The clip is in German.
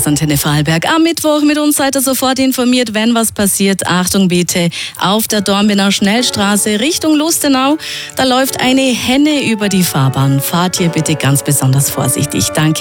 ist Antenne Vorarlberg. Am Mittwoch mit uns seid ihr sofort informiert, wenn was passiert. Achtung bitte, auf der Dornbirner Schnellstraße Richtung Lustenau, da läuft eine Henne über die Fahrbahn. Fahrt hier bitte ganz besonders vorsichtig. Danke.